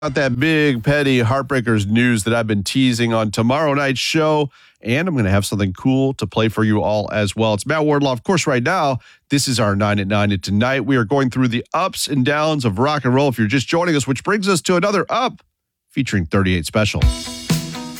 Got that big, petty Heartbreakers news that I've been teasing on tomorrow night's show, and I'm going to have something cool to play for you all as well. It's Matt Wardlaw. Of course, right now, this is our 9 at 9, and tonight we are going through the ups and downs of rock and roll. If you're just joining us, which brings us to another up featuring 38 Special.